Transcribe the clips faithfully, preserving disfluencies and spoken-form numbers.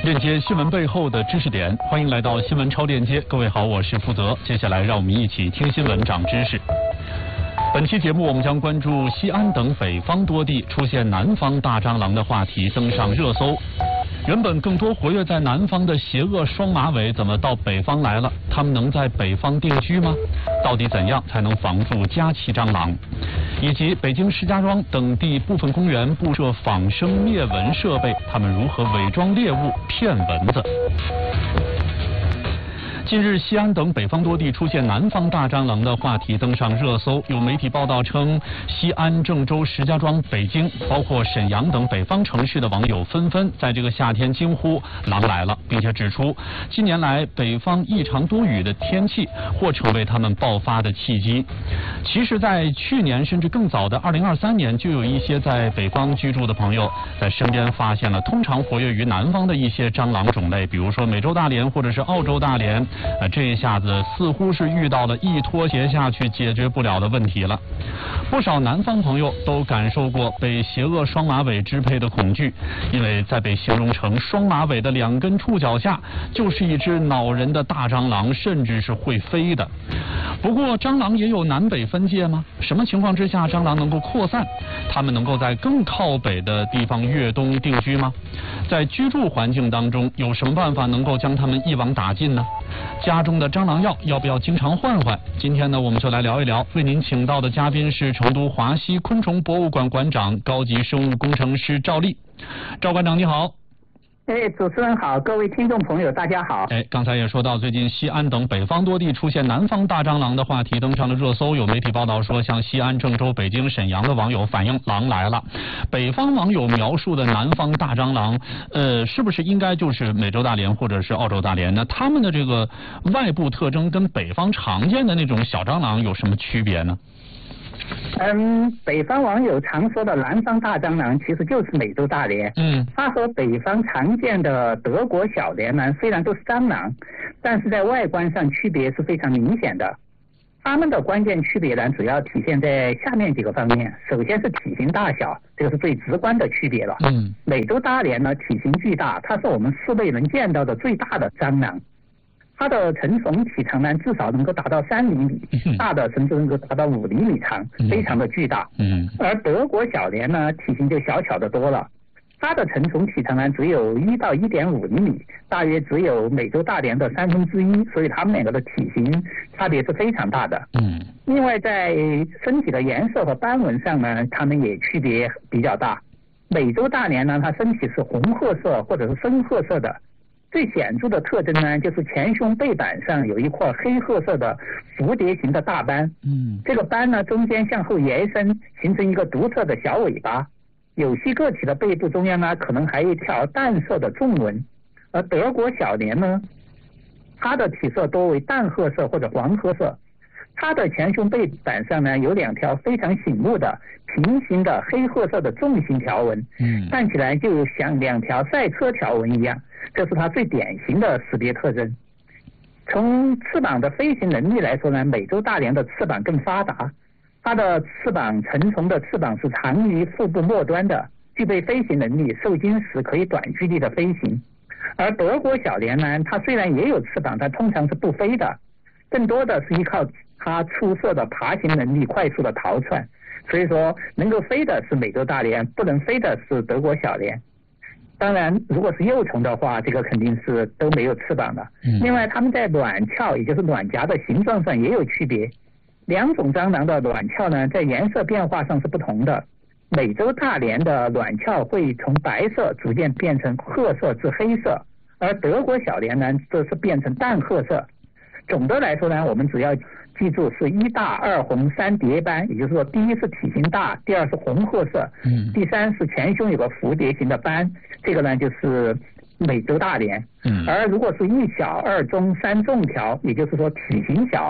链接新闻背后的知识点，欢迎来到新闻超链接。各位好，我是负责。接下来让我们一起听新闻长知识。本期节目我们将关注西安等北方多地出现南方大蟑螂的话题登上热搜。原本更多活跃在南方的邪恶双马尾怎么到北方来了？它们能在北方定居吗？到底怎样才能防住家栖蟑螂？以及北京石家庄等地部分公园布设仿生灭蚊设备，它们如何伪装猎物骗蚊子？近日，西安等北方多地出现南方大蟑螂的话题登上热搜。有媒体报道称，西安、郑州、石家庄、北京，包括沈阳等北方城市的网友纷纷在这个夏天惊呼“狼来了”，并且指出，近年来北方异常多雨的天气或成为他们爆发的契机。其实，在去年甚至更早的二零二三年，就有一些在北方居住的朋友在身边发现了通常活跃于南方的一些蟑螂种类，比如说美洲大蠊或者是澳洲大蠊。呃，这一下子似乎是遇到了一拖鞋下去解决不了的问题了。不少南方朋友都感受过被邪恶双马尾支配的恐惧，因为在被形容成双马尾的两根触角下，就是一只恼人的大蟑螂，甚至是会飞的。不过，蟑螂也有南北分界吗？什么情况之下蟑螂能够扩散？它们能够在更靠北的地方越冬定居吗？在居住环境当中，有什么办法能够将它们一网打尽呢？家中的蟑螂药要不要经常换换？今天呢，我们就来聊一聊。为您请到的嘉宾是成都华西昆虫博物馆馆长、高级生物工程师赵丽。赵馆长你好。 哎，主持人好，各位听众朋友大家好。 哎，刚才也说到，最近西安等北方多地出现南方大蟑螂的话题登上了热搜。有媒体报道说，像西安、郑州、北京、沈阳的网友反映狼来了。北方网友描述的南方大蟑螂，呃，是不是应该就是美洲大蠊或者是澳洲大蠊呢？它们的这个外部特征跟北方常见的那种小蟑螂有什么区别呢？ 嗯，北方网友常说的南方大蟑螂其实就是美洲大蠊。嗯，它和北方常见的德国小蠊呢，虽然都是蟑螂，但是在外观上区别是非常明显的。它们的关键区别呢，主要体现在下面几个方面。首先是体型大小，这个是最直观的区别了。嗯，美洲大蠊呢，体型巨大，它是我们室内能见到的最大的蟑螂。它的成虫体长呢，至少能够达到三厘米，大的甚至能够达到五厘米长，非常的巨大。嗯，而德国小蠊呢，体型就小巧的多了，它的成虫体长呢只有一到一点五厘米，大约只有美洲大蠊的三分之一，所以它们两个的体型差别是非常大的。嗯，另外在身体的颜色和斑纹上呢，它们也区别比较大。美洲大蠊呢，它身体是红褐色或者是深褐色的。最显著的特征呢，就是前胸背板上有一块黑褐色的蝴蝶形的大斑。嗯，这个斑呢，中间向后延伸，形成一个独特的小尾巴。有些个体的背部中央呢，可能还有一条淡色的纵纹。而德国小蠊呢，它的体色多为淡褐色或者黄褐色。它的前胸背板上呢，有两条非常醒目的平行的黑褐色的纵形条纹。嗯，看起来就像两条赛车条纹一样。这是它最典型的识别特征。从翅膀的飞行能力来说呢，美洲大蠊的翅膀更发达，它的翅膀成虫的翅膀是长于腹部末端的，具备飞行能力，受精时可以短距离的飞行。而德国小蠊呢，它虽然也有翅膀，但通常是不飞的，更多的是依靠它出色的爬行能力快速的逃窜。所以说，能够飞的是美洲大蠊，不能飞的是德国小蠊。当然，如果是幼虫的话，这个肯定是都没有翅膀的。嗯、另外，它们在卵鞘，也就是卵夹的形状上也有区别。两种蟑螂的卵鞘呢，在颜色变化上是不同的。美洲大蠊的卵鞘会从白色逐渐变成褐色至黑色，而德国小蠊呢，则是变成淡褐色。总的来说呢，我们只要记住是一大二红三蝶斑，也就是说，第一是体型大，第二是红褐色，嗯，第三是前胸有个蝴蝶形的斑，这个呢就是美洲大蠊。嗯，而如果是一小二中三纵条，也就是说体型小，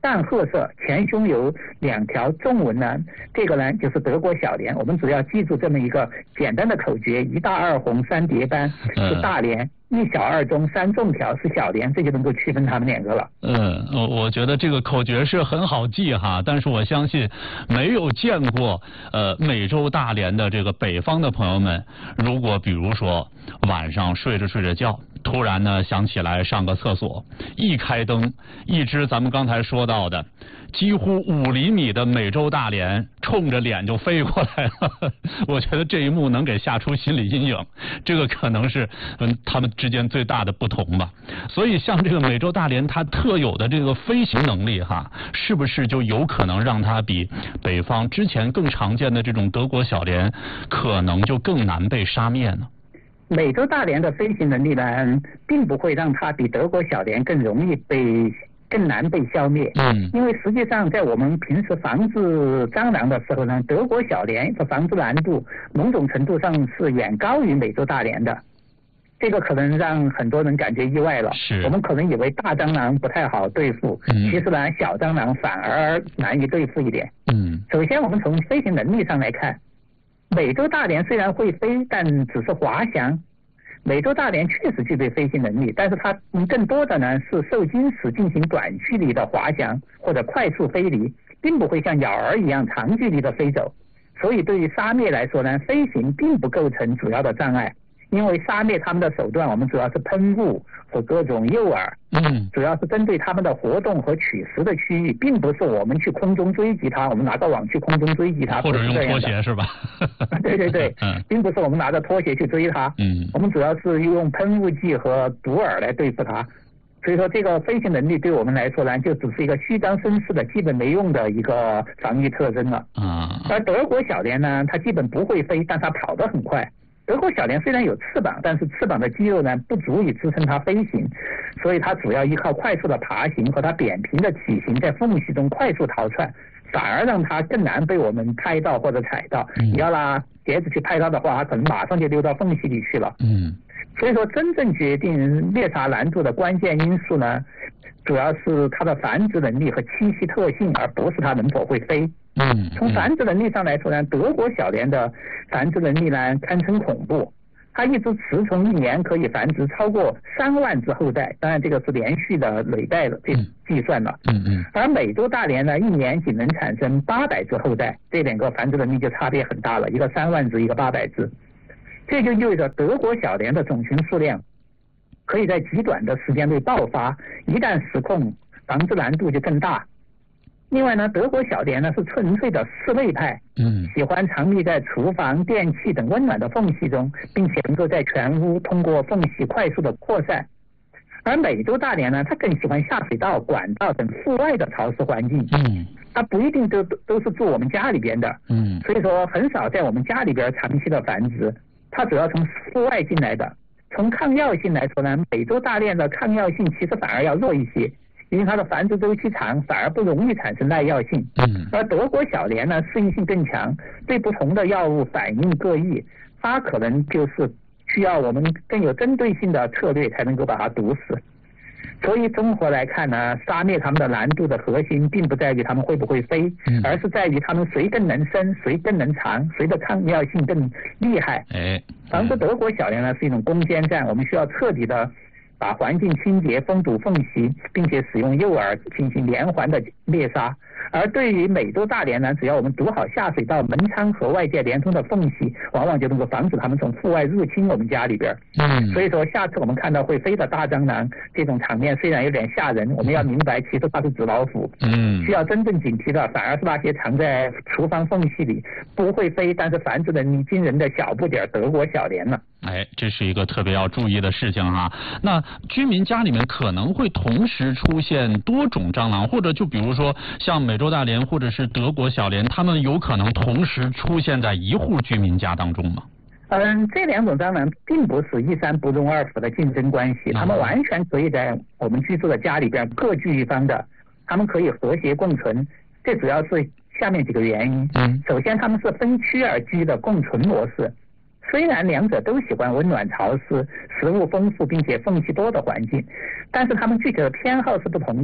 淡褐色，前胸有两条纵纹呢，这个呢就是德国小莲。我们只要记住这么一个简单的口诀：一大二红三叠斑是大莲，一小二中三纵条是小莲，这就能够区分它们两个了。 嗯，我我觉得这个口诀是很好记哈，但是我相信没有见过呃美洲大莲的这个北方的朋友们，如果比如说晚上睡着睡着觉，突然呢想起来上个厕所，一开灯，一只咱们刚才说到的几乎五厘米的美洲大莲冲着脸就飞过来了，我觉得这一幕能给吓出心理阴影，这个可能是嗯他们之间最大的不同吧。所以像这个美洲大莲它特有的这个飞行能力哈，是不是就有可能让它比北方之前更常见的这种德国小莲可能就更难被杀灭呢？ 美洲大莲的飞行能力呢，并不会让它比德国小莲更容易被更难被消灭。嗯，因为实际上在我们平时防治蟑螂的时候呢，德国小莲的防治难度某种程度上是远高于美洲大莲的。这个可能让很多人感觉意外了。是，我们可能以为大蟑螂不太好对付，嗯、其实呢，小蟑螂反而难以对付一点。嗯，首先我们从飞行能力上来看，美洲大莲虽然会飞，但只是滑翔。美洲大莲确实具备飞行能力，但是它更多的呢是受精时进行短距离的滑翔或者快速飞离，并不会像鸟儿一样长距离的飞走。所以对于杀灭来说呢，飞行并不构成主要的障碍。因为杀灭它们的手段，我们主要是喷雾和各种诱饵，嗯，主要是针对它们的活动和取食的区域，并不是我们去空中追击它，我们拿个网去空中追击它， 或者用拖鞋是吧？ 对对对，嗯，并不是我们拿着拖鞋去追它，嗯，我们主要是用喷雾剂和毒饵来对付它。所以说，这个飞行能力对我们来说呢，就只是一个虚张声势的、基本没用的一个防御特征了。啊，而德国小莲呢，它基本不会飞，但它跑得很快。德国小莲虽然有翅膀，但是翅膀的肌肉呢不足以支撑它飞行，所以它主要依靠快速的爬行和它扁平的体型在缝隙中快速逃窜，反而让它更难被我们拍到或者踩到。嗯、你要拿鞋子去拍它的话，它可能马上就溜到缝隙里去了。嗯，所以说真正决定猎杀难度的关键因素呢，主要是它的繁殖能力和栖息特性，而不是它能否会飞。嗯，从繁殖能力上来说呢，德国小莲的繁殖能力呢堪称恐怖。它一只雌虫一年可以繁殖超过三万只后代，当然这个是连续的累代的这计算了。嗯嗯。而美洲大莲呢，一年仅能产生八百只后代，这两个繁殖能力就差别很大了，一个三万只，一个八百只。这就意味着德国小莲的种群数量可以在极短的时间内爆发，一旦失控，防治难度就更大。另外呢，德国小莲呢是纯粹的室内派，嗯，喜欢藏匿在厨房、电器等温暖的缝隙中，并且能够在全屋通过缝隙快速的扩散。而美洲大莲呢，它更喜欢下水道、管道等户外的潮湿环境，嗯，它不一定都都是住我们家里边的，嗯，所以说很少在我们家里边长期的繁殖，它主要从户外进来的。从抗药性来说呢，美洲大莲的抗药性其实反而要弱一些。因为它的繁殖周期长，反而不容易产生耐药性。嗯，而德国小莲呢，适应性更强，对不同的药物反应各异，它可能就是需要我们更有针对性的策略才能够把它毒死。所以综合来看呢，杀灭它们的难度的核心，并不在于它们会不会飞，嗯、而是在于它们谁更能生，谁更能长，谁的抗药性更厉害。哎，防治德国小莲呢是一种攻坚战，我们需要彻底的把环境清洁、封堵缝隙，并且使用诱饵进行连环的猎杀。而对于美洲大莲呢，只要我们堵好下水道、门窗和外界连通的缝隙，往往就能够防止它们从户外入侵我们家里边。嗯，所以说下次我们看到会飞的大蟑螂这种场面，虽然有点吓人，我们要明白其实它是纸老虎。嗯，需要真正警惕的反而是那些藏在厨房缝隙里不会飞，但是繁殖能力惊人的小不点德国小莲了。 哎，这是一个特别要注意的事情哈。那居民家里面可能会同时出现多种蟑螂，或者就比如说像美洲大莲或者是德国小莲，它们有可能同时出现在一户居民家当中吗？ 嗯，这两种蟑螂并不是一山不容二虎的竞争关系，它们完全可以在我们居住的家里边各据一方的，它们可以和谐共存。这主要是下面几个原因。嗯，首先它们是分区而居的共存模式。虽然两者都喜欢温暖潮湿、食物丰富并且缝隙多的环境，但是它们具体的偏好是不同的。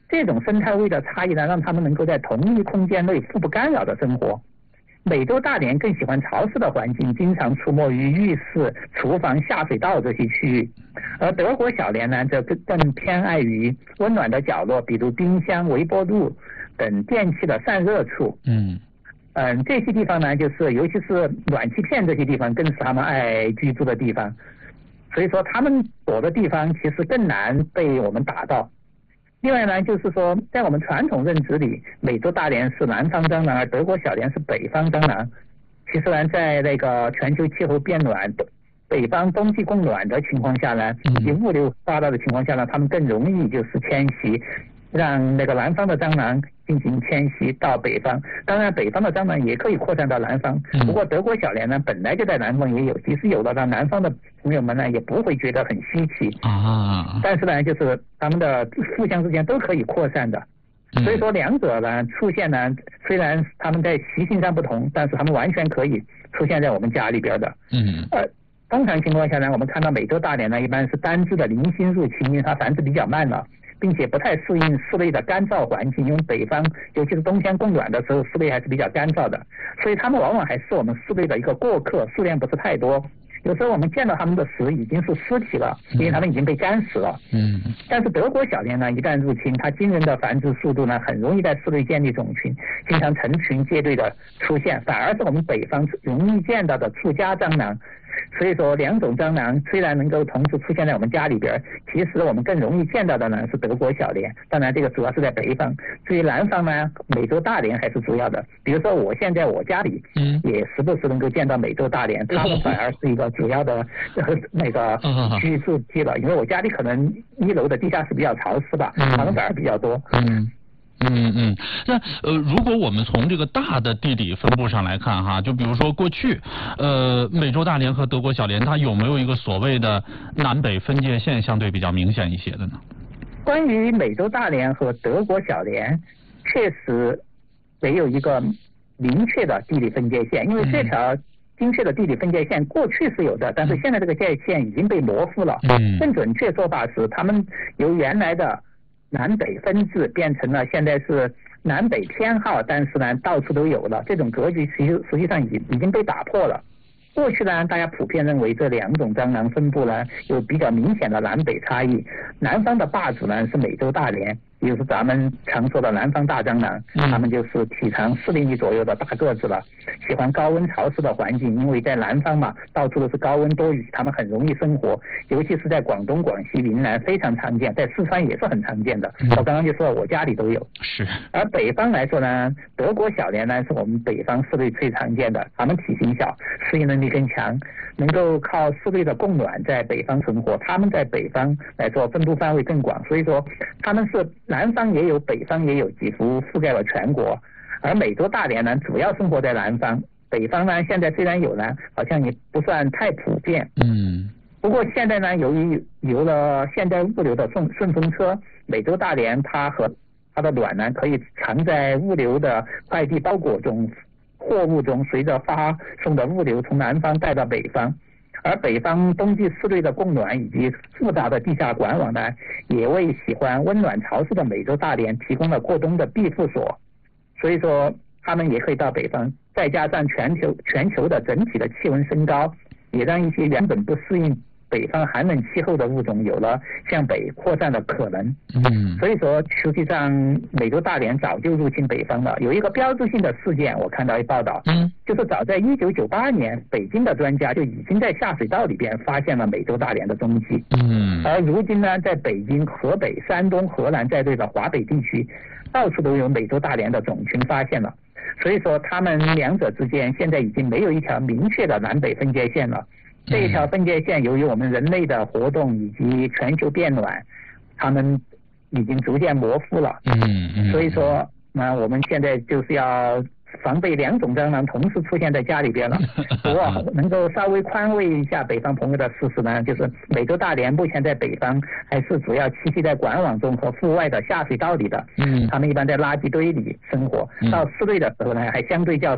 这种生态位的差异呢，让它们能够在同一空间内互不干扰的生活。美洲大蠊更喜欢潮湿的环境，经常出没于浴室、厨房、下水道这些区域，而德国小蠊呢，则更更偏爱于温暖的角落，比如冰箱、微波炉等电器的散热处。 嗯嗯，这些地方呢，就是尤其是暖气片这些地方，更是他们爱居住的地方。所以说，他们躲的地方其实更难被我们打到。另外呢，就是说，在我们传统认知里，美洲大蠊是南方蟑螂，而德国小蠊是北方蟑螂。其实呢，在那个全球气候变暖、北方冬季供暖的情况下呢，以及物流发达的情况下呢，它们更容易就是迁徙，让那个南方的蟑螂进行迁徙到北方。当然，北方的蟑螂也可以扩散到南方。不过，德国小蠊呢，本来就在南方也有，即使有了，让南方的朋友们呢也不会觉得很稀奇啊。 但是呢，就是他们的互相之间都可以扩散的。所以说，两者呢出现呢，虽然他们在习性上不同，但是他们完全可以出现在我们家里边的。 嗯。 呃，通常情况下呢，我们看到美洲大蠊呢，一般是单只的零星入侵，因为它繁殖比较慢了。并且不太适应室内的干燥环境，因为北方尤其是冬天供暖的时候，室内还是比较干燥的，所以它们往往还是我们室内的一个过客，数量不是太多。有时候我们见到它们的屎已经是尸体了，因为它们已经被干死了。 嗯。 但是德国小蠊呢，一旦入侵，它惊人的繁殖速度呢，很容易在室内建立种群，经常成群结队的出现，反而是我们北方容易见到的住家蟑螂。所以说，两种蟑螂虽然能够同时出现在我们家里边，其实我们更容易见到的呢是德国小蠊。当然，这个主要是在北方。至于南方呢，美洲大蠊还是主要的。比如说，我现在我家里也时不时能够见到美洲大蠊，它们反而是一个主要的那个居住地了。因为我家里可能一楼的地下室比较潮湿吧，它们反而比较多。 嗯。嗯嗯，那呃，如果我们从这个大的地理分布上来看哈，就比如说过去，呃，美洲大蠊和德国小蠊，它有没有一个所谓的南北分界线相对比较明显一些的呢？ 关于美洲大蠊和德国小蠊，确实没有一个明确的地理分界线，因为这条精确的地理分界线过去是有的，但是现在这个界限已经被模糊了。 嗯， 更准确说法是，他们由原来的南北分治变成了现在是南北偏好，但是呢到处都有了，这种格局实实际上已已经被打破了。过去呢，大家普遍认为这两种蟑螂分布呢有比较明显的南北差异。南方的霸主呢是美洲大蠊，也就是咱们常说的南方大蟑螂，它们就是体长四厘米左右的大个子了，喜欢高温潮湿的环境，因为在南方嘛，到处都是高温多雨，它们很容易生活，尤其是在广东、广西、云南非常常见，在四川也是很常见的。我刚刚就说我家里都有。 是。 而北方来说呢，德国小蠊呢是我们北方室内最常见的，它们体型小，适应能力更强，能够靠室内的供暖在北方存活。它们在北方来说分布范围更广，所以说它们是南方也有，北方也有，几乎覆盖了全国。而美洲大蠊呢，主要生活在南方，北方呢现在虽然有呢，好像也不算太普遍。 嗯。 不过现在呢，由于有了现代物流的顺顺风车，美洲大蠊它和它的卵呢可以藏在物流的快递包裹中、货物中，随着发送的物流从南方带到北方。而北方冬季室内的供暖以及复杂的地下管网呢，也为喜欢温暖潮湿的美洲大蠊提供了过冬的庇护所。所以说，它们也可以到北方。再加上全球全球的整体的气温升高，也让一些原本不适应北方寒冷气候的物种有了向北扩散的可能。 嗯， 所以说实际上美洲大蠊早就入侵北方了。有一个标志性的事件，我看到一报道， 嗯， 就是早在一九九八年，北京的专家就已经在下水道里边发现了美洲大蠊的踪迹。 嗯， 而如今呢，在北京、河北、山东、河南在内的华北地区，到处都有美洲大蠊的种群发现了。所以说，它们两者之间现在已经没有一条明确的南北分界线了。这一条分界线由于我们人类的活动以及全球变暖，它们已经逐渐模糊了。 嗯嗯。 所以说，那我们现在就是要防备两种蟑螂同时出现在家里边了。不过能够稍微宽慰一下北方朋友的事实呢，就是美洲大蠊目前在北方还是主要栖息在管网中和户外的下水道里的。 嗯， 它们一般在垃圾堆里生活，到室内的时候呢还相对较少。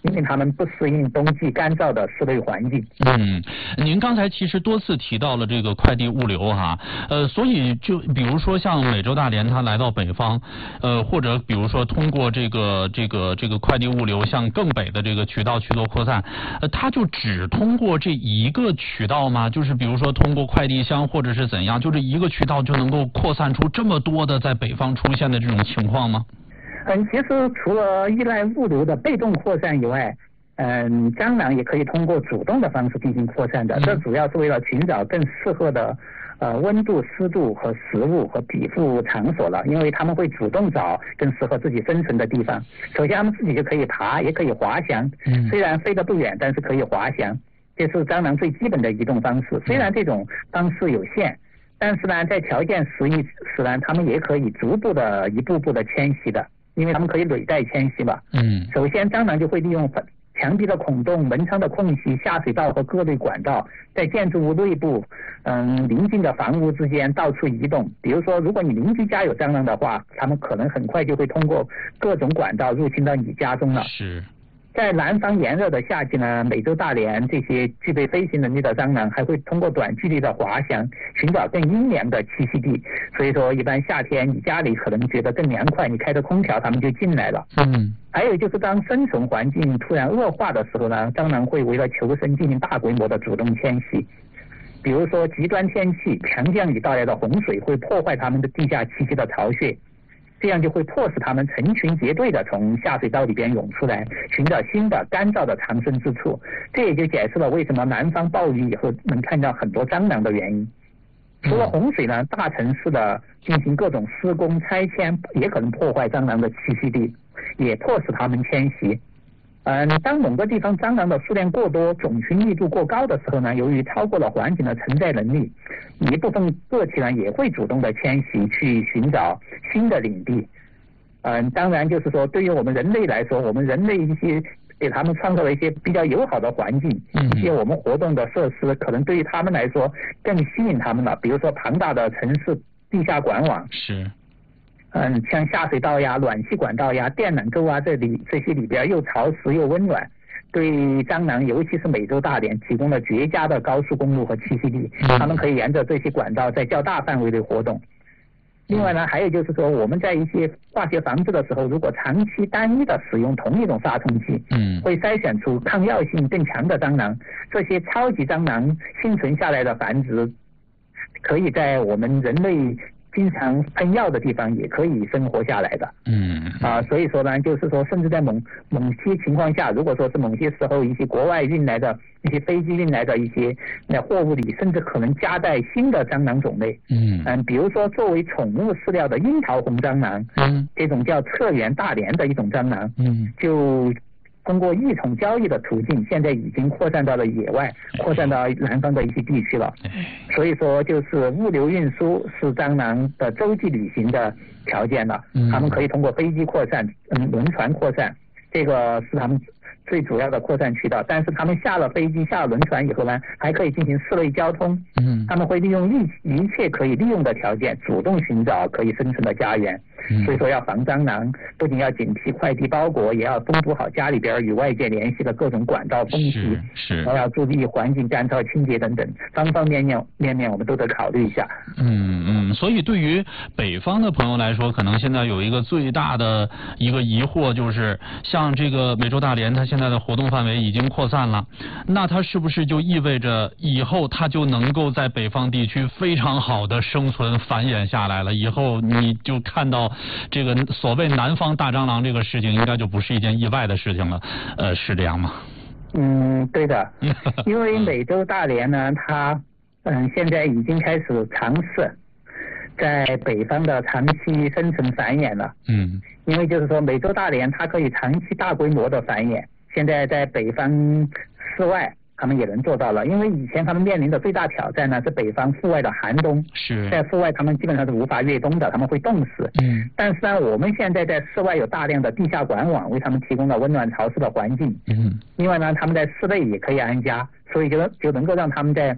因为它们不适应冬季干燥的室内环境。 嗯，您刚才其实多次提到了这个快递物流哈，呃，所以就比如说像美洲大蠊它来到北方，呃，或者比如说通过这个这个这个快递物流向更北的这个渠道去做扩散，呃，它就只通过这一个渠道吗？就是比如说通过快递箱或者是怎样，就这一个渠道就能够扩散出这么多的在北方出现的这种情况吗？ 嗯，其实除了依赖物流的被动扩散以外，嗯，蟑螂也可以通过主动的方式进行扩散的。这主要是为了寻找更适合的呃温度、湿度和食物和庇护场所了，因为他们会主动找更适合自己生存的地方。首先，他们自己就可以爬，也可以滑翔。虽然飞得不远，但是可以滑翔，这是蟑螂最基本的移动方式。虽然这种方式有限，但是呢，在条件适宜时呢，他们也可以逐步的、一步步的迁徙的。因为他们可以履带迁徙嘛。嗯。首先，蟑螂就会利用墙壁的孔洞、门窗的空隙、下水道和各类管道，在建筑物内部、嗯邻近的房屋之间到处移动。比如说，如果你邻居家有蟑螂的话，他们可能很快就会通过各种管道入侵到你家中了。 是。 在南方炎热的夏季呢，美洲大蠊这些具备飞行能力的蟑螂还会通过短距离的滑翔寻找更阴凉的栖息地。所以说，一般夏天你家里可能觉得更凉快，你开着空调，它们就进来了。嗯。还有就是当生存环境突然恶化的时候呢，蟑螂会为了求生进行大规模的主动迁徙。比如说极端天气、强降雨带来的洪水会破坏它们的地下栖息的巢穴。这样就会迫使它们成群结队的从下水道里边涌出来，寻找新的干燥的藏身之处。这也就解释了为什么南方暴雨以后能看到很多蟑螂的原因。除了洪水呢，大城市的进行各种施工拆迁也可能破坏蟑螂的栖息地，也迫使它们迁徙。嗯，当某个地方蟑螂的数量过多、种群密度过高的时候呢，由于超过了环境的承载能力，一部分个体呢也会主动的迁徙去寻找新的领地。嗯，当然就是说，对于我们人类来说，我们人类一些给他们创造了一些比较友好的环境，一些我们活动的设施，可能对于他们来说更吸引他们了。比如说庞大的城市地下管网。 是。 嗯，像下水道呀、暖气管道呀、电缆沟啊，这里这些里边又潮湿又温暖，对蟑螂，尤其是美洲大蠊提供了绝佳的高速公路和栖息地。它们可以沿着这些管道在较大范围内活动。另外呢，还有就是说，我们在一些化学防治的时候，如果长期单一的使用同一种杀虫剂，嗯，会筛选出抗药性更强的蟑螂。这些超级蟑螂幸存下来的繁殖，可以在我们人类经常喷药的地方也可以生活下来的。嗯啊，所以说呢，就是说，甚至在某某些情况下，如果说是某些时候一些国外运来的一些飞机运来的一些那货物里，甚至可能夹带新的蟑螂种类。嗯嗯，比如说作为宠物饲料的樱桃红蟑螂，嗯，这种叫侧缘大蠊的一种蟑螂，嗯，就通过异宠交易的途径，现在已经扩散到了野外，扩散到南方的一些地区了。所以说，就是物流运输是蟑螂的洲际旅行的条件了。他们可以通过飞机扩散，嗯，轮船扩散，这个是他们最主要的扩散渠道。但是他们下了飞机、下了轮船以后呢，还可以进行室内交通。嗯，他们会利用一一切可以利用的条件，主动寻找可以生存的家园。所以说要防蟑螂，不仅要警惕快递包裹，也要封堵好家里边与外界联系的各种管道缝隙， 是， 还要注意环境干燥清洁等等，方方面面面面我们都得考虑一下。 嗯嗯，所以对于北方的朋友来说，可能现在有一个最大的一个疑惑，就是像这个美洲大蠊，它现在的活动范围已经扩散了，那它是不是就意味着以后它就能够在北方地区非常好的生存繁衍下来了？以后你就看到这个所谓南方大蟑螂这个事情，应该就不是一件意外的事情了，呃，是这样吗？ 嗯，对的，因为美洲大蠊呢，它嗯现在已经开始尝试在北方的长期生存繁衍了。嗯，因为就是说美洲大蠊它可以长期大规模的繁衍，现在在北方室外他们也能做到了。因为以前他们面临的最大挑战呢是北方户外的寒冬， 是在室外他们基本上是无法越冬的，他们会冻死。嗯，但是呢，我们现在在室外有大量的地下管网，为他们提供了温暖潮湿的环境。嗯，另外呢，他们在室内也可以安家，所以就就能够让他们在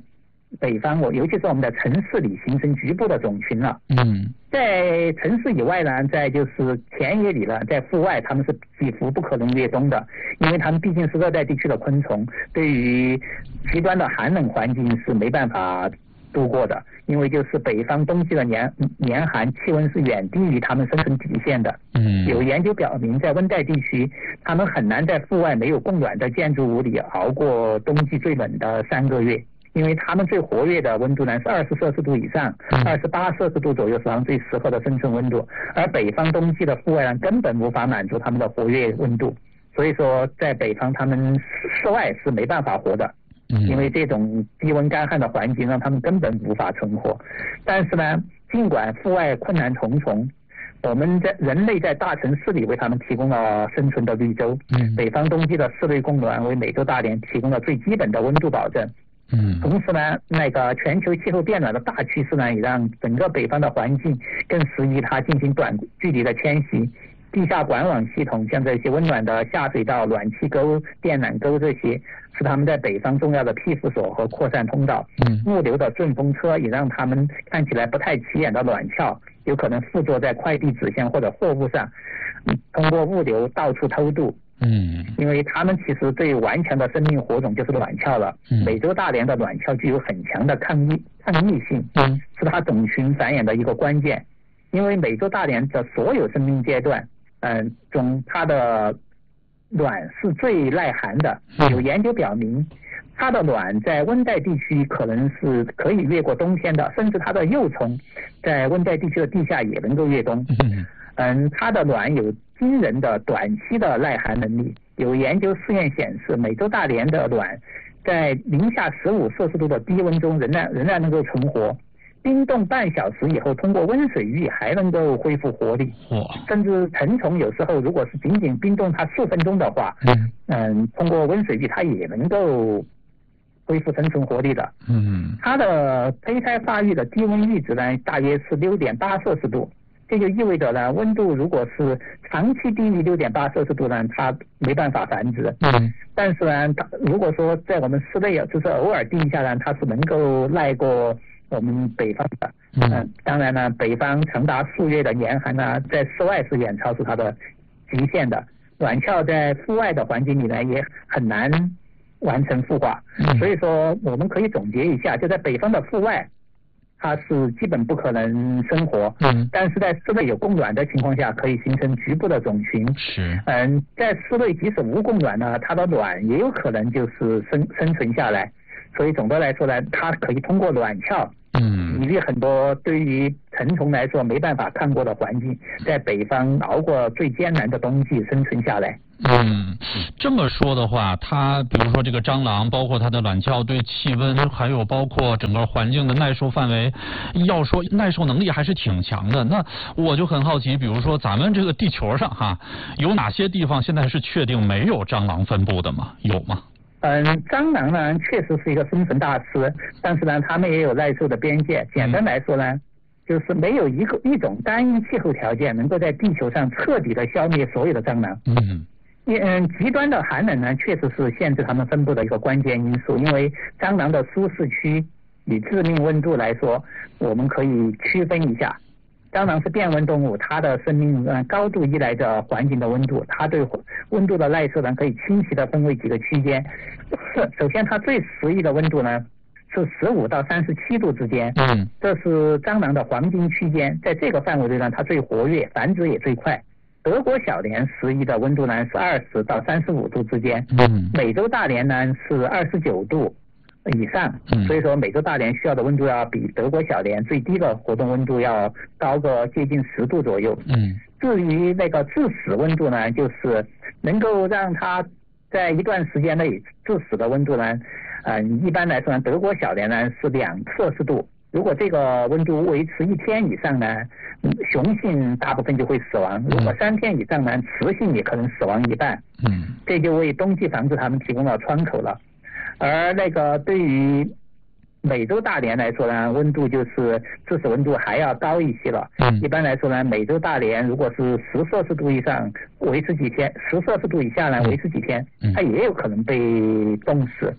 北方，我尤其是我们的城市里形成局部的种群了。 嗯， 在城市以外呢，在就是田野里呢，在户外，它们是几乎不可能越冬的，因为它们毕竟是热带地区的昆虫，对于极端的寒冷环境是没办法度过的，因为就是北方冬季的年年寒，气温是远低于它们生存底线的。 嗯， 有研究表明，在温带地区，它们很难在户外没有供暖的建筑物里熬过冬季最冷的三个月。因为它们最活跃的温度呢是二十摄氏度以上，二十八摄氏度左右是它们最适合的生存温度，而北方冬季的户外呢根本无法满足它们的活跃温度，所以说在北方它们室外是没办法活的，因为这种低温干旱的环境让它们根本无法存活。但是呢，尽管户外困难重重，我们在人类在大城市里为他们提供了生存的绿洲，北方冬季的室内供暖为美洲大连提供了最基本的温度保证。 嗯， 同时呢，那个全球气候变暖的大趋势呢，也让整个北方的环境更适宜它进行短距离的迁徙。地下管网系统，像这些温暖的下水道、暖气沟、电缆沟这些，是他们在北方重要的庇护所和扩散通道。 嗯， 物流的顺风车也让他们看起来不太起眼的卵鞘，有可能附着在快递纸箱或者货物上，通过物流到处偷渡。 嗯， 因为它们其实最顽强的生命火种就是卵鞘了。 嗯， 美洲大连的卵鞘具有很强的抗逆抗逆性， 嗯， 是它种群繁衍的一个关键。因为美洲大连的所有生命阶段，嗯、呃，中它的卵是最耐寒的。有研究表明，它的卵在温带地区可能是可以越过冬天的，甚至它的幼虫在温带地区的地下也能够越冬。 嗯， 嗯，它的卵有惊人的短期的耐寒能力。有研究试验显示，美洲大连的卵在零下十五摄氏度的低温中仍然仍然能够存活，冰冻半小时以后，通过温水浴还能够恢复活力。甚至成虫有时候如果是仅仅冰冻它数分钟的话，嗯嗯，通过温水浴它也能够恢复生存活力的。 嗯， 它的胚胎发育的低温阈值呢，大约是六点八摄氏度。这就意味着呢，温度如果是长期低于六点八摄氏度呢，它没办法繁殖。 嗯， 但是呢，它如果说在我们室内，就是偶尔低一下呢，它是能够耐过我们北方的。嗯、呃，当然呢，北方长达数月的严寒呢，在室外是远超出它的极限的。卵鞘在户外的环境里呢，也很难完成孵化。嗯，所以说我们可以总结一下，就在北方的户外，它是基本不可能生活。嗯，但是在室内有供暖的情况下，可以形成局部的种群。 是， 嗯，在室内即使无供暖呢，它的卵也有可能就是生生存下来。所以总的来说呢，它可以通过卵鞘，嗯，以及很多对于成虫来说没办法看过的环境，在北方熬过最艰难的冬季生存下来。 嗯，这么说的话，它比如说这个蟑螂，包括它的卵鞘对气温，还有包括整个环境的耐受范围，要说耐受能力还是挺强的。那我就很好奇，比如说咱们这个地球上哈，有哪些地方现在是确定没有蟑螂分布的吗？有吗？ 嗯，蟑螂呢确实是一个生存大师，但是呢，它们也有耐受的边界。简单来说呢，嗯，就是没有一个一种单一气候条件能够在地球上彻底的消灭所有的蟑螂。 嗯。 嗯，极端的寒冷呢，确实是限制它们分布的一个关键因素。因为蟑螂的舒适区与致命温度来说，我们可以区分一下。蟑螂是变温动物，它的生命嗯高度依赖着环境的温度，它对温度的耐受呢可以清晰的分为几个区间。首先，它最适宜的温度呢是十五到三十七度之间，嗯，这是蟑螂的黄金区间，在这个范围内呢，它最活跃，繁殖也最快。德国小连适宜的温度呢是二十到三十五度之间，嗯，美洲大连呢是二十九度以上，嗯，所以说美洲大连需要的温度要比德国小连最低的活动温度要高个接近十度左右，嗯，至于那个致死温度呢，就是能够让它在一段时间内致死的温度呢，呃，一般来说呢，德国小连呢是两摄氏度。如果这个温度维持一天以上呢，雄性大部分就会死亡；如果三天以上呢，雌性也可能死亡一半。嗯，这就为冬季防治它们提供了窗口了。而那个对于美洲大连来说呢，温度就是致死温度还要高一些了。嗯，一般来说呢，美洲大连如果是十摄氏度以上维持几天，十摄氏度以下呢维持几天，它也有可能被冻死。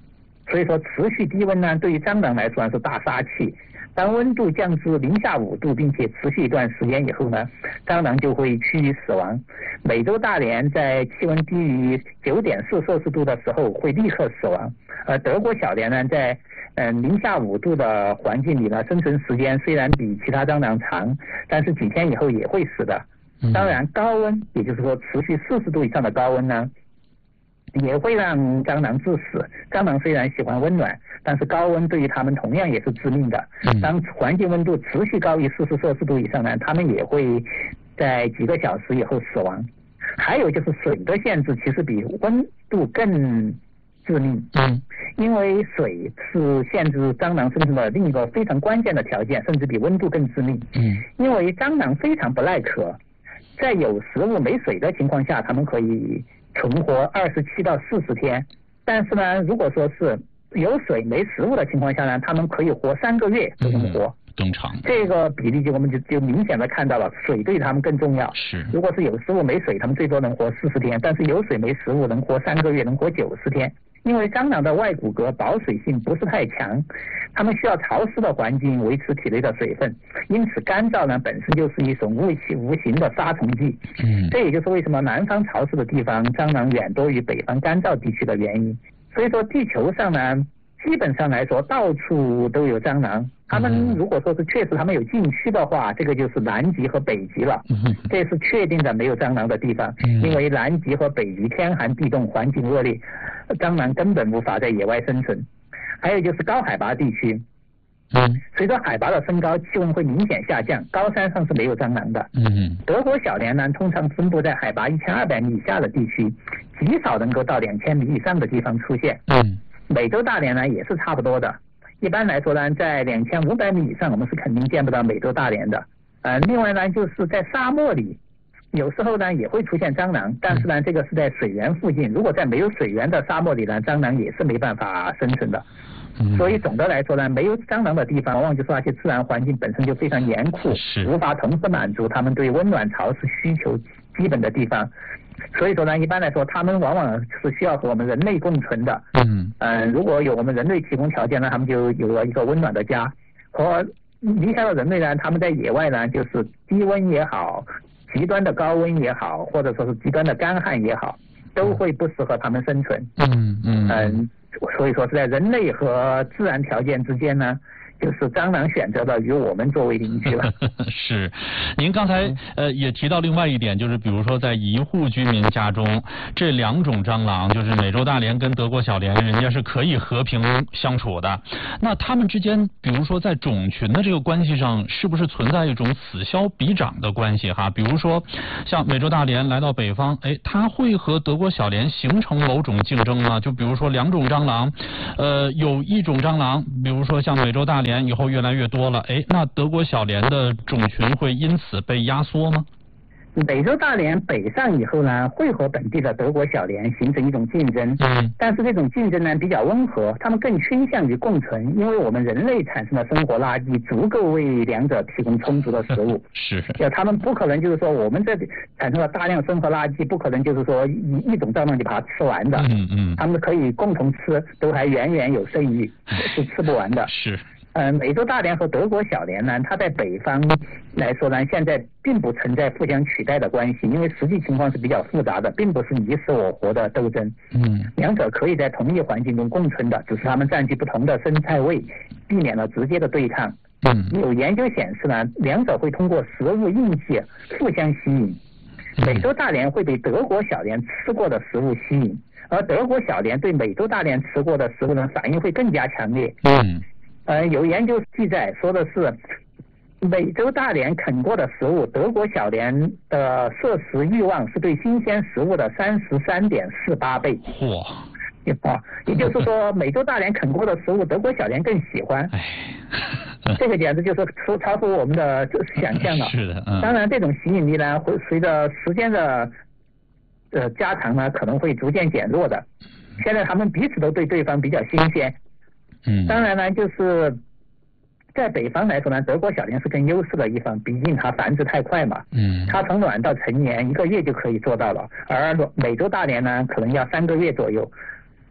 所以说持续低温呢，对于蟑螂来说是大杀器。当温度降至零下五度，并且持续一段时间以后呢，蟑螂就会趋于死亡。美洲大蠊在气温低于 九点四摄氏度的时候会立刻死亡，而德国小蠊呢，在嗯零下五度的环境里呢，生存时间虽然比其他蟑螂长，但是几天以后也会死的。当然，高温，也就是说持续四十度以上的高温呢，也会让蟑螂致死。蟑螂虽然喜欢温暖，但是高温对于它们同样也是致命的。当环境温度持续高于四十摄氏度以上呢，它们也会在几个小时以后死亡。还有就是水的限制，其实比温度更致命。嗯，因为水是限制蟑螂生存的另一个非常关键的条件，甚至比温度更致命。嗯，因为蟑螂非常不耐渴，在有食物没水的情况下，它们可以存活二十七到四十天。但是呢，如果说是有水没食物的情况下呢，它们可以活三个月都能活。嗯， 更长。 这个比例就我们就就明显的看到了，水对它们更重要。 是。 如果是有食物没水，它们最多能活四十天，但是有水没食物能活三个月，能活九十天。因为蟑螂的外骨骼保水性不是太强，它们需要潮湿的环境维持体内的水分，因此干燥呢本身就是一种无形无形的杀虫剂。嗯，这也就是为什么南方潮湿的地方蟑螂远多于北方干燥地区的原因。所以说地球上呢，基本上来说到处都有蟑螂。他们如果说是确实他们有禁区的话，这个就是南极和北极了，这是确定的没有蟑螂的地方。因为南极和北极天寒地冻，环境恶劣，蟑螂根本无法在野外生存。还有就是高海拔地区，随着海拔的升高，气温会明显下降，高山上是没有蟑螂的。德国小蠊呢，通常分布在海拔一千二百米以下的地区，极少能够到两千米以上的地方出现。美洲大蠊呢也是差不多的。一般来说呢，在两千五百米以上，我们是肯定见不到美洲大蠊的。呃，另外呢，就是在沙漠里，有时候呢也会出现蟑螂，但是呢，这个是在水源附近。如果在没有水源的沙漠里呢，蟑螂也是没办法生存的。所以总的来说呢，没有蟑螂的地方，往往就是那些自然环境本身就非常严酷，无法同时满足它们对温暖潮湿需求基本的地方。所以说呢，一般来说，它们往往是需要和我们人类共存的。嗯，呃，如果有我们人类提供条件呢，它们就有了一个温暖的家。和离开了人类呢，它们在野外呢，就是低温也好，极端的高温也好，或者说是极端的干旱也好，都会不适合它们生存。嗯嗯嗯，所以说是在人类和自然条件之间呢，就是蟑螂选择了与我们作为邻居了。 是，您刚才呃也提到另外一点，就是比如说在一户居民家中，这两种蟑螂，就是美洲大蠊跟德国小蠊，人家是可以和平相处的。那他们之间，比如说在种群的这个关系上，是不是存在一种此消彼长的关系哈？比如说，像美洲大蠊来到北方，哎，它会和德国小蠊形成某种竞争吗？就比如说两种蟑螂，呃，有一种蟑螂，比如说像美洲大蠊以后越来越多了，哎，那德国小蠊的种群会因此被压缩吗？ 美洲大蠊北上以后呢，会和本地的德国小蠊形成一种竞争。嗯，但是这种竞争呢比较温和，它们更倾向于共存，因为我们人类产生的生活垃圾足够为两者提供充足的食物。 是， 要他们不可能就是说我们这里产生了大量生活垃圾，不可能就是说一一种蟑螂就把它吃完的。嗯嗯，他们可以共同吃，都还远远有剩余，是吃不完的。 是。 呃，美洲大蠊和德国小蠊呢，它在北方来说呢，现在并不存在互相取代的关系，因为实际情况是比较复杂的，并不是你死我活的斗争。嗯，两者可以在同一环境中共存的，只是它们占据不同的生态位，避免了直接的对抗。嗯，有研究显示呢，两者会通过食物印记互相吸引。美洲大蠊会被德国小蠊吃过的食物吸引，而德国小蠊对美洲大蠊吃过的食物呢，反应会更加强烈。嗯。呃，有研究记载说的是，美洲大蠊啃过的食物，德国小蠊的摄食欲望是对新鲜食物的三十三点四八倍。 哇！ 啊，也就是说，美洲大蠊啃过的食物，德国小蠊更喜欢。这个简直就是超超乎我们的想象了。 是的，嗯。 当然，这种吸引力呢，会随着时间的呃加长呢，可能会逐渐减弱的。现在他们彼此都对对方比较新鲜。嗯，当然呢，就是在北方来说呢，德国小蠊是更优势的一方，毕竟它繁殖太快嘛。嗯，它从卵到成年一个月就可以做到了，而美洲大蠊呢，可能要三个月左右。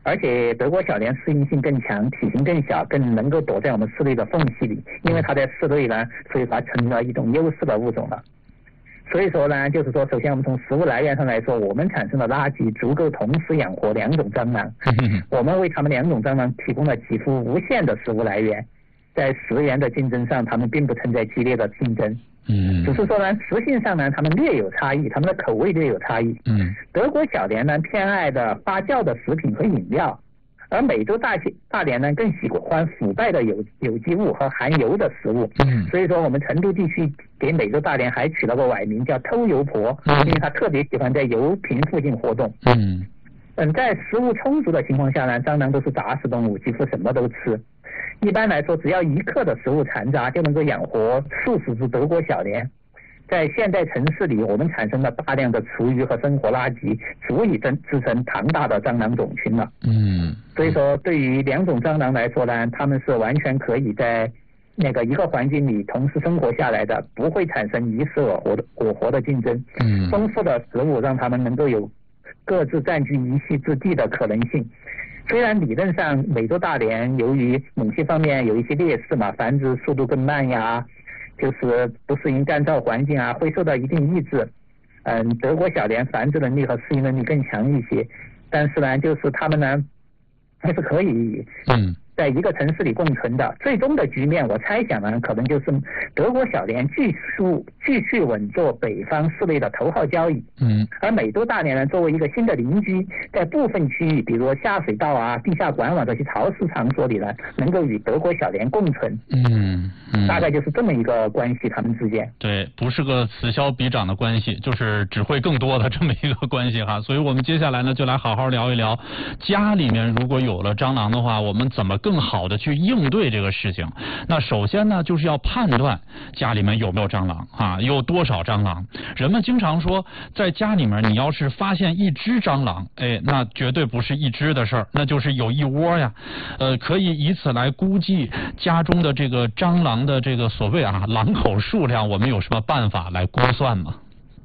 而且德国小蠊适应性更强，体型更小，更能够躲在我们室内的缝隙里，因为它在室内呢，所以它成了一种优势的物种了。所以说呢，就是说，首先我们从食物来源上来说，我们产生的垃圾足够同时养活两种蟑螂，我们为它们两种蟑螂提供了几乎无限的食物来源，在食源的竞争上，它们并不存在激烈的竞争。 嗯， 只是说呢，食性上呢，它们略有差异，它们的口味略有差异。 嗯， 德国小蠊呢偏爱的发酵的食品和饮料，而美洲大大蠊呢更喜欢腐败的有有机物和含油的食物。 嗯， 所以说我们成都地区给美洲大蠊还取了个崴名叫偷油婆，因为它特别喜欢在油瓶附近活动。 嗯， 嗯，在食物充足的情况下呢，蟑螂都是杂食动物，几乎什么都吃。一般来说，只要一克的食物残渣就能够养活数十只德国小蠊。在现代城市里，我们产生了大量的厨余和生活垃圾，足以增制成庞大的蟑螂种群了。 嗯， 所以说，对于两种蟑螂来说呢，它们是完全可以在那个一个环境里同时生活下来的，不会产生你死我活的我活的竞争。 嗯， 丰富的食物让它们能够有各自占据一席之地的可能性。虽然理论上美洲大蠊由于某些方面有一些劣势嘛，繁殖速度更慢呀，就是不适应干燥环境啊，会受到一定抑制。嗯，德国小蠊繁殖能力和适应能力更强一些，但是呢，就是它们呢还是可以嗯在一个城市里共存的。最终的局面，我猜想呢，可能就是德国小蠊继续继续稳坐北方室内的头号交椅。 嗯， 而美洲大蠊呢，作为一个新的邻居，在部分区域，比如说下水道啊、地下管网这些潮湿场所里呢，能够与德国小蠊共存。 嗯嗯， 大概就是这么一个关系，他们之间。 对，不是个此消彼长的关系，就是只会更多的这么一个关系哈。所以我们接下来呢，就来好好聊一聊，家里面如果有了蟑螂的话，我们怎么更好的去应对这个事情。那首先呢，就是要判断家里面有没有蟑螂啊，有多少蟑螂。人们经常说，在家里面你要是发现一只蟑螂，哎，那绝对不是一只的事儿，那就是有一窝呀。呃，可以以此来估计家中的这个蟑螂的这个所谓啊狼口数量，我们有什么办法来估算吗？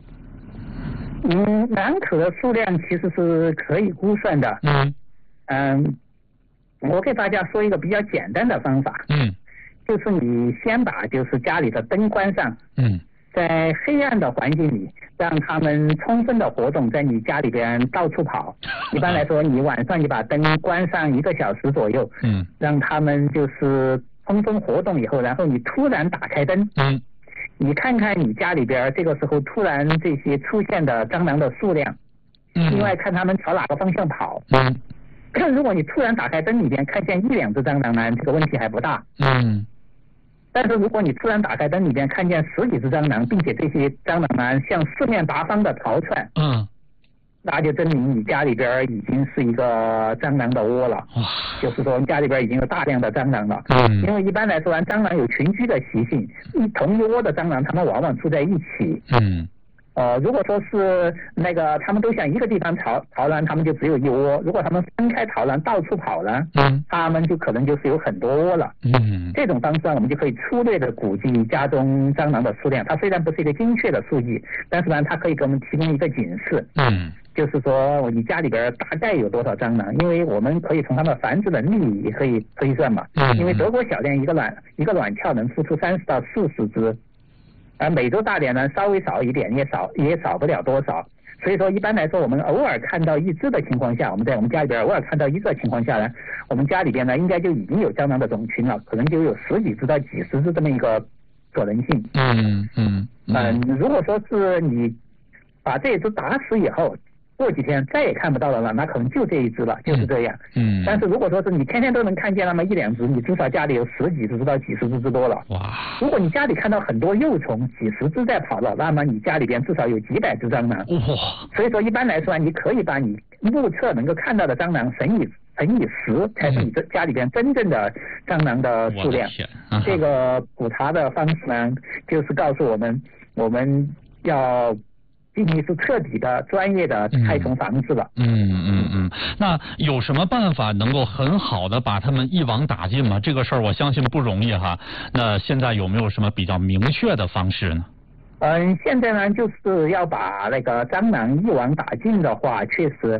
嗯，狼口的数量其实是可以估算的。 嗯嗯，我给大家说一个比较简单的方法。 嗯， 就是你先把就是家里的灯关上。 嗯， 在黑暗的环境里，让他们充分的活动，在你家里边到处跑。一般来说，你晚上你把灯关上一个小时左右， 嗯， 让他们就是充分活动以后，然后你突然打开灯， 嗯， 你看看你家里边这个时候突然这些出现的蟑螂的数量， 嗯， 另外看他们朝哪个方向跑。 嗯， 如果你突然打开灯里边看见一两只蟑螂呢，这个问题还不大。 嗯。 但是如果你突然打开灯里边看见十几只蟑螂，并且这些蟑螂呢向四面八方的逃窜， 嗯， 那就证明你家里边已经是一个蟑螂的窝了。 哇， 就是说你家里边已经有大量的蟑螂了。 嗯， 因为一般来说，蟑螂有群居的习性，一同一窝的蟑螂，它们往往住在一起。 嗯。 呃，如果说是那个他们都向一个地方逃逃难，他们就只有一窝；如果他们分开逃难，到处跑呢， 嗯， 他们就可能就是有很多窝了。 嗯，这种方式呢，我们就可以粗略的估计家中蟑螂的数量。它虽然不是一个精确的数据，但是呢，它可以给我们提供一个警示。 嗯， 就是说你家里边大概有多少蟑螂，因为我们可以从它们繁殖能力也可以推算嘛。 嗯， 因为德国小蠊一个卵一个卵鞘能孵出三十到四十只。而美洲大蠊呢，稍微少一点，也少也少不了多少。所以说，一般来说，我们偶尔看到一只的情况下，我们在我们家里边偶尔看到一只的情况下呢，我们家里边呢，应该就已经有蟑螂的种群了，可能就有十几只到几十只这么一个可能性。 嗯嗯嗯，如果说是你把这一只打死以后，过几天再也看不到了呢，那可能就这一只了，就是这样。 嗯。 但是如果说是你天天都能看见那么一两只，你至少家里有十几只到几十只之多了。 哇！ 如果你家里看到很多幼虫，几十只在跑了，那么你家里边至少有几百只蟑螂。 哇！ 所以说一般来说，你可以把你目测能够看到的蟑螂乘以乘以十，才是你这家里边真正的蟑螂的数量。 啊、 这个普查的方式呢，就是告诉我们，我们要进行是彻底的、专业的害虫防治了。 嗯嗯嗯。那有什么办法能够很好的把它们一网打尽吗？这个事儿我相信不容易哈。那现在有没有什么比较明确的方式呢？ 嗯，现在呢，就是要把那个蟑螂一网打尽的话，确实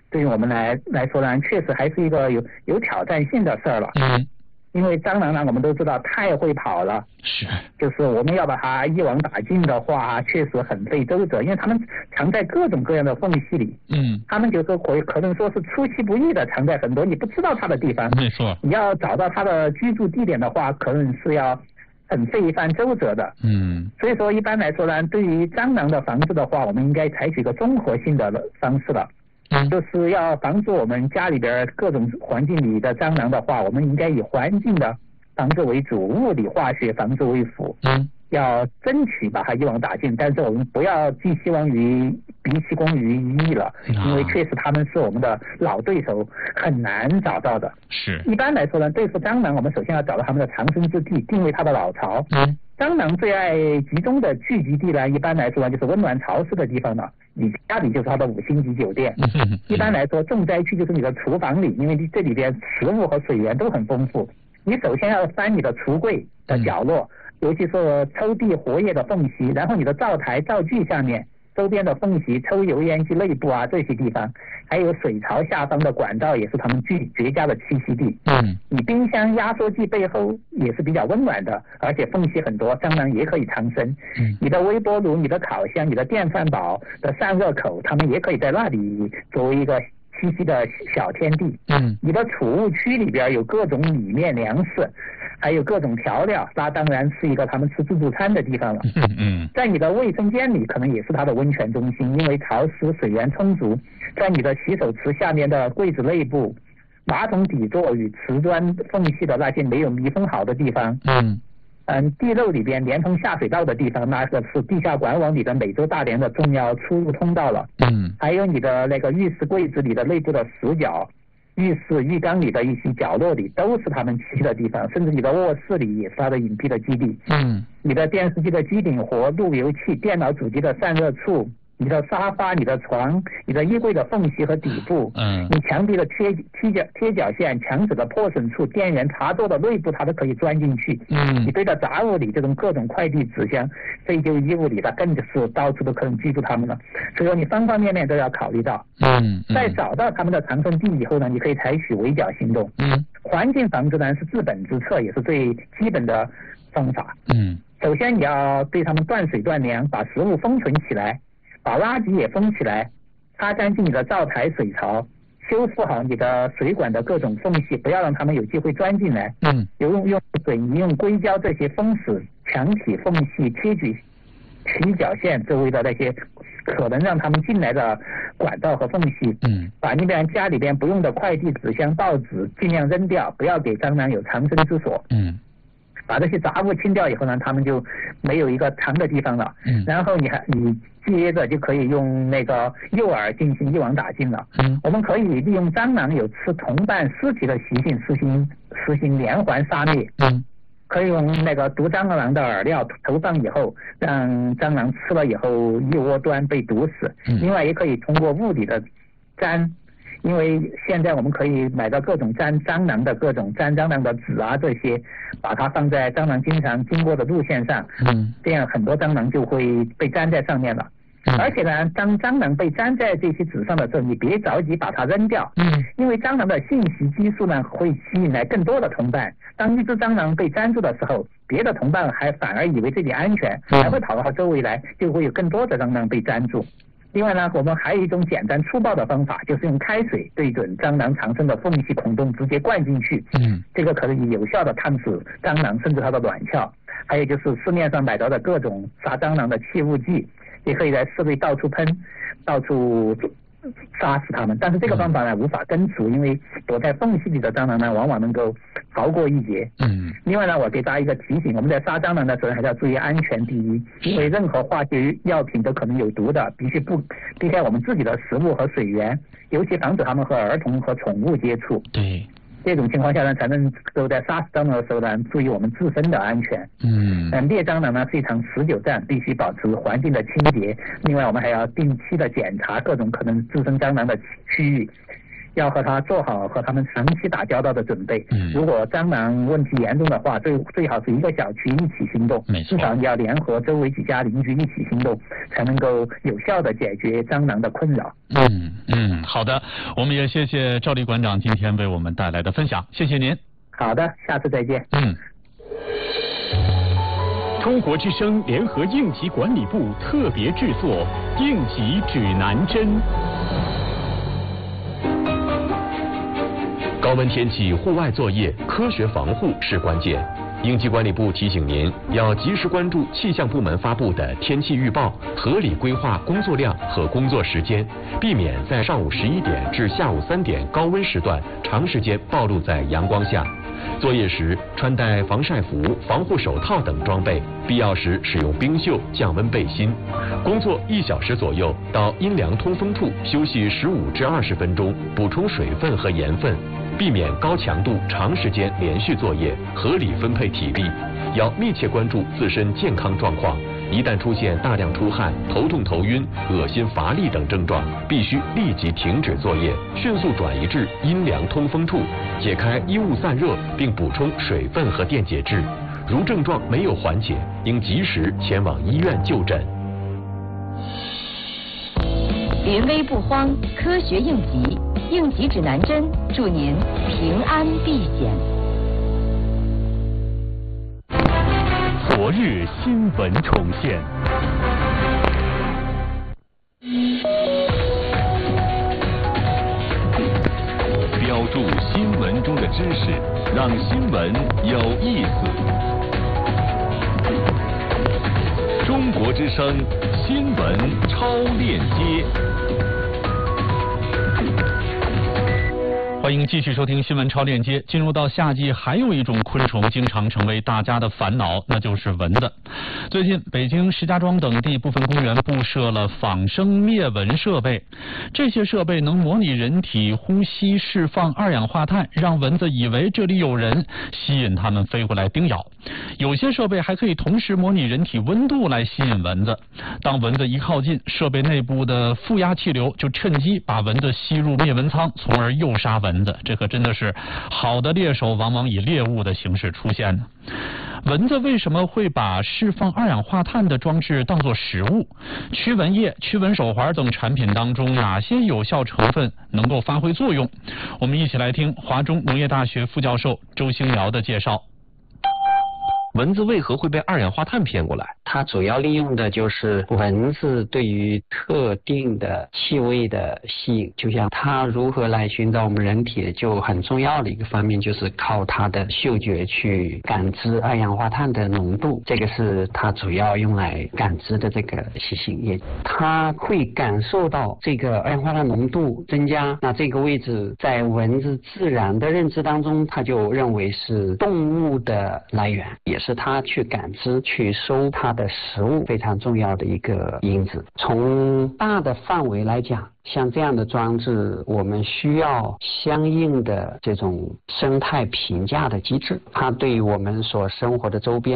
对于我们来来说呢，确实还是一个有有挑战性的事儿了。 嗯。 因为蟑螂呢，我们都知道太会跑了， 是， 就是我们要把它一网打尽的话，确实很费周折，因为它们藏在各种各样的缝隙里。嗯，它们就是会可能说是出其不意的藏在很多你不知道它的地方。 没错， 你要找到它的居住地点的话，可能是要很费一番周折的。嗯，所以说一般来说呢，对于蟑螂的防治的话，我们应该采取一个综合性的方式了。嗯，就是要防止我们家里边各种环境里的蟑螂的话，我们应该以环境的防治为主，物理化学防治为辅。嗯，要争取把它一网打尽，但是我们不要寄希望于鼻息功于一役了，因为确实他们是我们的老对手，很难找到的。是，一般来说呢，对付蟑螂，我们首先要找到它们的藏身之地，定位它的老巢。嗯。蟑螂最爱集中的聚集地呢，一般来说呢就是温暖潮湿的地方了。你家里就是它的五星级酒店。一般来说，重灾区就是你的厨房里，因为这里边食物和水源都很丰富。你首先要翻你的橱柜的角落，尤其是抽屉活页的缝隙，然后你的灶台、灶具下面周边的缝隙、抽油烟机内部啊这些地方，还有水槽下方的管道也是它们最绝佳的栖息地。嗯，你冰箱、压缩机背后也是比较温暖的，而且缝隙很多，蟑螂也可以藏身。嗯，你的微波炉、你的烤箱、你的电饭煲的散热口，它们也可以在那里作为一个栖息的小天地。嗯，你的储物区里边有各种米面粮食，还有各种调料，那当然是一个他们吃自助餐的地方了。嗯嗯，在你的卫生间里可能也是它的温泉中心，因为潮湿、水源充足。在你的洗手池下面的柜子内部、马桶底座与瓷砖缝隙的那些没有密封好的地方。嗯。嗯，地漏里边连通下水道的地方，那个是地下管网里的美洲大蠊的重要出入通道了。嗯，还有你的那个浴室柜子里的内部的死角，浴室浴缸里的一些角落里都是它们栖息的地方，甚至你的卧室里也是它的隐蔽的基地。嗯，你的电视机的机顶盒、路由器、电脑主机的散热处。你的沙发、你的床、你的衣柜的缝隙和底部，嗯，你墙壁的贴贴角贴角线、墙纸的破损处、电源插座的内部，它都可以钻进去。嗯，你堆的杂物里，这种各种快递、纸箱、废旧衣物里，它更是到处都可能居住它们了。所以说，你方方面面都要考虑到。嗯，在找到它们的藏身地以后呢，你可以采取围剿行动。嗯，环境防治呢是治本之策，也是最基本的方法。嗯，首先你要对它们断水断粮，把食物封存起来。把垃圾也封起来，擦干净你的灶台、水槽，修复好你的水管的各种缝隙，不要让它们有机会钻进来。嗯，用用水泥、用硅胶这些封死墙体缝隙、贴举起角线周围的那些可能让它们进来的管道和缝隙。嗯，把那边家里边不用的快递、纸箱、报纸尽量扔掉，不要给蟑螂有藏身之所。嗯。把这些杂物清掉以后呢，它们就没有一个藏的地方了。嗯，然后你还你接着就可以用那个诱饵进行一网打尽了。嗯，我们可以利用蟑螂有吃同伴尸体的习性，实行实行连环杀灭。嗯，可以用那个毒蟑螂的饵料投放以后，让蟑螂吃了以后一窝端被毒死。嗯，另外也可以通过物理的粘。因为现在我们可以买到各种粘蟑螂的各种粘蟑螂的纸啊，这些把它放在蟑螂经常经过的路线上，嗯，这样很多蟑螂就会被粘在上面了。嗯，而且呢，当蟑螂被粘在这些纸上的时候，你别着急把它扔掉，嗯，因为蟑螂的信息激素呢会吸引来更多的同伴。当一只蟑螂被粘住的时候，别的同伴还反而以为这里安全，还会跑到它周围来，就会有更多的蟑螂被粘住。另外呢，我们还有一种简单粗暴的方法，就是用开水对准蟑螂藏身的缝隙孔洞直接灌进去。嗯，这个可以有效的烫死蟑螂，甚至它的卵鞘。还有就是市面上买到的各种杀蟑螂的气雾剂，也可以在室内到处喷，到处杀死它们。但是这个方法呢无法根除，因为躲在缝隙里的蟑螂呢往往能够逃过一劫。嗯，另外呢，我给大家一个提醒，我们在杀蟑螂的时候还是要注意安全第一，因为任何化学药品都可能有毒的，必须不避开我们自己的食物和水源，尤其防止它们和儿童和宠物接触。对，这种情况下呢，才能够在杀死蟑螂的时候呢，注意我们自身的安全。嗯，嗯，猎蟑螂呢是一场持久战，必须保持环境的清洁。另外，我们还要定期的检查各种可能滋生蟑螂的区域。 要和它做好和它们长期打交道的准备。嗯，如果蟑螂问题严重的话，最最好是一个小区一起行动， 没错， 至少要联合周围几家邻居一起行动，才能够有效的解决蟑螂的困扰。 嗯嗯，好的，我们也谢谢赵立馆长今天为我们带来的分享，谢谢您。 好的，下次再见。 嗯。 中国之声联合应急管理部特别制作《应急指南针》。 高温天气户外作业，科学防护是关键。应急管理部提醒您，要及时关注气象部门发布的天气预报，合理规划工作量和工作时间，避免在上午十一点至下午三点高温时段长时间暴露在阳光下。作业时穿戴防晒服、防护手套等装备，必要时使用冰袖降温背心。工作一小时左右到阴凉通风处休息十五至二十分钟，补充水分和盐分，避免高强度长时间连续作业，合理分配体力。要密切关注自身健康状况，一旦出现大量出汗、头痛头晕、恶心乏力等症状，必须立即停止作业，迅速转移至阴凉通风处，解开衣物散热，并补充水分和电解质。如症状没有缓解，应及时前往医院就诊。 临危不慌，科学应急，应急指南针，祝您平安避险。 昨日新闻重现。标注新闻中的知识，让新闻有意思。中国之声新闻超链接。 欢迎继续收听新闻超链接。进入到夏季，还有一种昆虫经常成为大家的烦恼，那就是蚊子。最近，北京、石家庄等地部分公园布设了仿生灭蚊设备，这些设备能模拟人体呼吸释放二氧化碳，让蚊子以为这里有人，吸引它们飞过来叮咬。有些设备还可以同时模拟人体温度来吸引蚊子。当蚊子一靠近，设备内部的负压气流就趁机把蚊子吸入灭蚊舱，从而诱杀蚊子。这可真的是好的猎手往往以猎物的形式出现呢。蚊子为什么会把释放二氧化碳的装置当作食物？驱蚊液、驱蚊手环等产品当中哪些有效成分能够发挥作用？我们一起来听华中农业大学副教授周兴尧的介绍。 蚊子为何会被二氧化碳骗过来？它主要利用的就是蚊子对于特定的气味的吸引，就像它如何来寻找我们人体，就很重要的一个方面就是靠它的嗅觉去感知二氧化碳的浓度，这个是它主要用来感知的这个习性。也它会感受到这个二氧化碳浓度增加，那这个位置在蚊子自然的认知当中，它就认为是动物的来源，也是它去感知去收它的食物非常重要的一个因子。从大的范围来讲，像这样的装置，我们需要相应的这种生态评价的机制，它对于我们所生活的周边